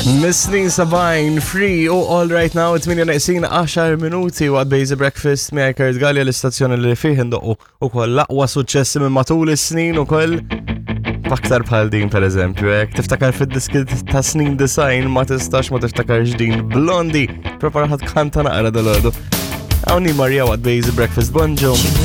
Mis-snin 70 free u all right now 8:10 minuti u għad breakfast mi Kurt Gallia l-istazzjoni li fih indoqqu u koll laqwa suċċessi minn matul is-snin u koll b'aktar bħal din per eżempju jekk tiftakar fid-diski ta' snin design ma tiftakarx din Blondie preparaħat kanta naqra dal-għodu. Għawni Marja għad breakfast bonġu.